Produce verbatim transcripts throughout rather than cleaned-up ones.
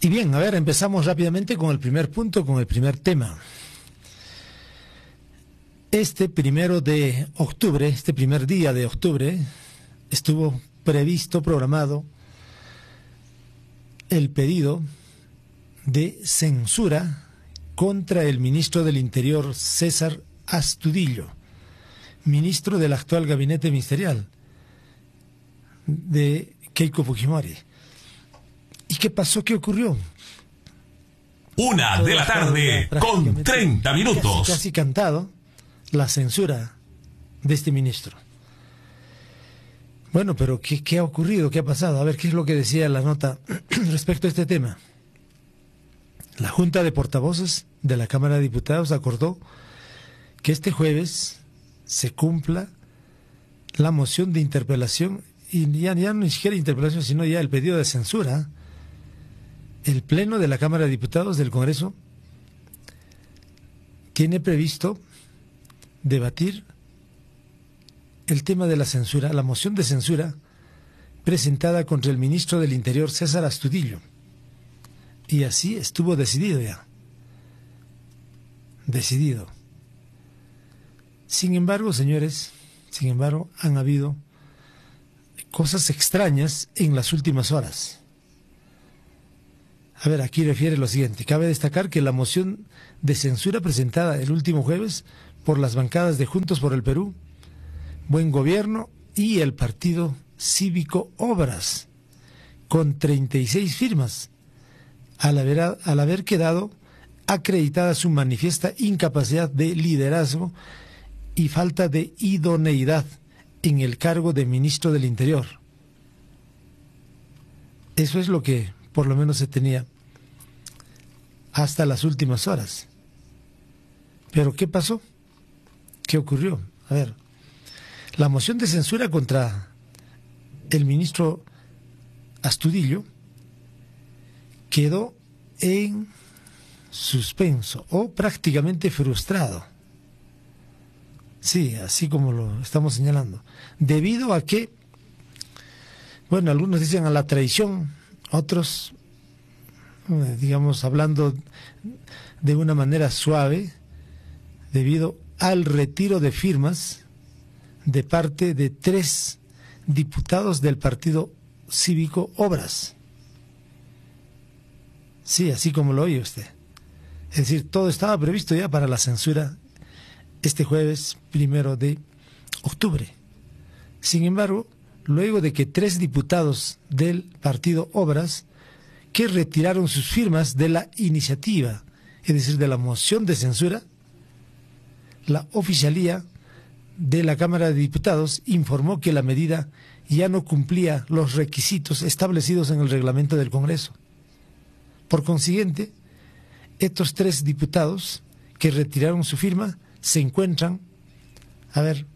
Y bien, a ver, empezamos rápidamente con el primer punto, con el primer tema. Este primero de octubre, este primer día de octubre, estuvo previsto, programado, el pedido de censura contra el ministro del Interior, César Astudillo, ministro del actual gabinete ministerial de Keiko Fujimori. ¿Y qué pasó? ¿Qué ocurrió? Una de la tarde con treinta minutos. Casi, casi cantado la censura de este ministro. Bueno, pero ¿qué, qué ha ocurrido? ¿Qué ha pasado? A ver, ¿qué es lo que decía la nota respecto a este tema? La Junta de Portavoces de la Cámara de Diputados acordó que este jueves se cumpla la moción de interpelación, y ya, ya no ni siquiera interpelación, sino ya el pedido de censura. El Pleno de la Cámara de Diputados del Congreso tiene previsto debatir el tema de la censura, la moción de censura presentada contra el ministro del Interior, César Astudillo. Y así estuvo decidido ya. Decidido. Sin embargo, señores, sin embargo, han habido cosas extrañas en las últimas horas. A ver, aquí refiere lo siguiente. Cabe destacar que la moción de censura presentada el último jueves por las bancadas de Juntos por el Perú, Buen Gobierno y el Partido Cívico Obras, con treinta y seis firmas, al haber, al haber quedado acreditada su manifiesta incapacidad de liderazgo y falta de idoneidad en el cargo de ministro del Interior. Eso es lo que por lo menos se tenía hasta las últimas horas. Pero ¿qué pasó? ¿Qué ocurrió? A ver, la moción de censura contra el ministro Astudillo quedó en suspenso o prácticamente frustrado. Sí, así como lo estamos señalando. Debido a que, bueno, algunos dicen a la traición, otros, digamos, hablando de una manera suave, debido al retiro de firmas de parte de tres diputados del Partido Cívico Obras. Sí, así como lo oye usted. Es decir, todo estaba previsto ya para la censura este jueves primero de octubre. Sin embargo, luego de que tres diputados del Partido Obras que retiraron sus firmas de la iniciativa, es decir, de la moción de censura, la oficialía de la Cámara de Diputados informó que la medida ya no cumplía los requisitos establecidos en el reglamento del Congreso. Por consiguiente, estos tres diputados que retiraron su firma se encuentran, a ver,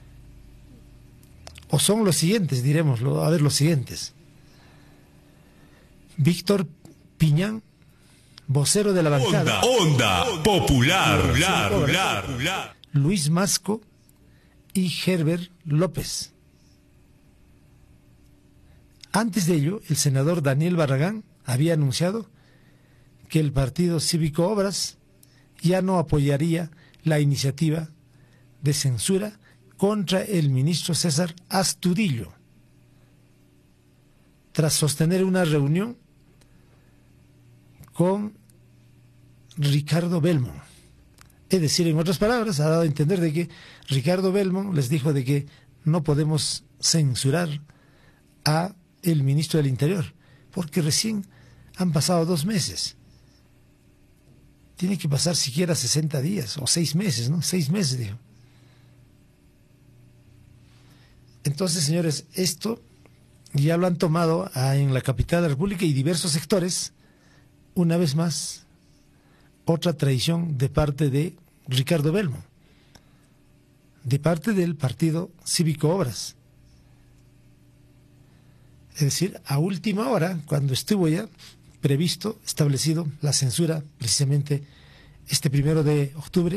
o son los siguientes, diremoslo, a ver, los siguientes. Víctor Piñán, vocero de la bancada. Onda, onda popular, popular, popular, popular. Luis Masco y Herbert López. Antes de ello, el senador Daniel Barragán había anunciado que el Partido Cívico Obras ya no apoyaría la iniciativa de censura contra el ministro César Astudillo, tras sostener una reunión con Ricardo Belmont. Es decir, en otras palabras, ha dado a entender de que Ricardo Belmont les dijo de que no podemos censurar a el ministro del Interior, porque recién han pasado dos meses. Tiene que pasar siquiera sesenta días, o seis meses, ¿no? Seis meses, dijo. Entonces, señores, esto ya lo han tomado ah, en la capital de la República y diversos sectores, una vez más, otra traición de parte de Ricardo Belmont, de parte del Partido Cívico Obras. Es decir, a última hora, cuando estuvo ya previsto, establecido la censura, precisamente este primero de octubre,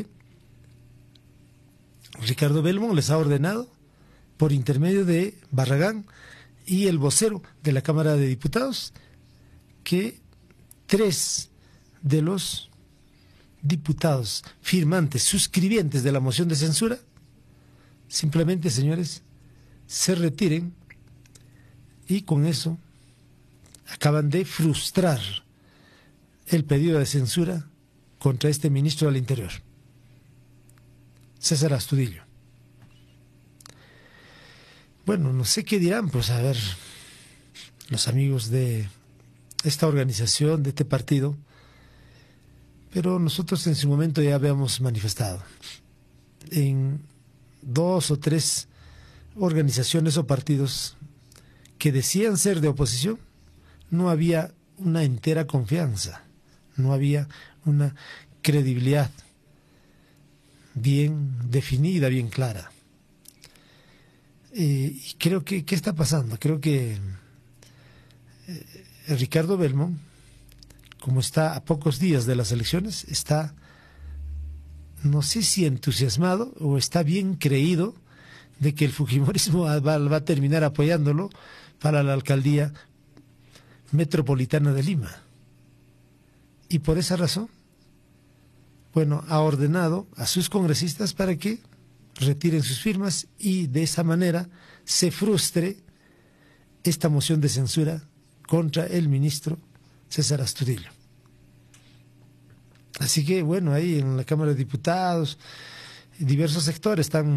Ricardo Belmont les ha ordenado, por intermedio de Barragán y el vocero de la Cámara de Diputados, que tres de los diputados firmantes, suscribientes de la moción de censura, simplemente, señores, se retiren y con eso acaban de frustrar el pedido de censura contra este ministro del Interior, César Astudillo. Bueno, no sé qué dirán, pues a ver, los amigos de esta organización, de este partido, pero nosotros en su momento ya habíamos manifestado en dos o tres organizaciones o partidos que decían ser de oposición, no había una entera confianza, no había una credibilidad bien definida, bien clara. Eh, y creo que, ¿qué está pasando? Creo que eh, Ricardo Belmont, como está a pocos días de las elecciones, está, no sé si entusiasmado o está bien creído de que el fujimorismo va, va a terminar apoyándolo para la alcaldía metropolitana de Lima. Y por esa razón, bueno, ha ordenado a sus congresistas para que retiren sus firmas y de esa manera se frustre esta moción de censura contra el ministro César Astudillo. Así que, bueno, ahí en la Cámara de Diputados, diversos sectores están